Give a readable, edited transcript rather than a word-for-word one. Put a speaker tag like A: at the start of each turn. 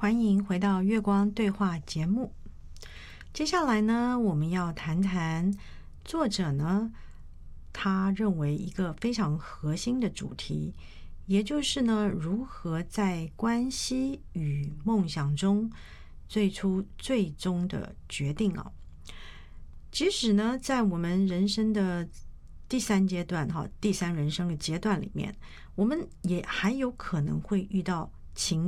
A: 欢迎回到月光对话节目。接下来呢，我们要谈谈作者呢，他认为一个非常核心的主题，也就是呢，如何在关系与梦想中做出最终的决定哦。即使呢，在我们人生的第三阶段第三人生的阶段里面，我们也还有可能会遇到情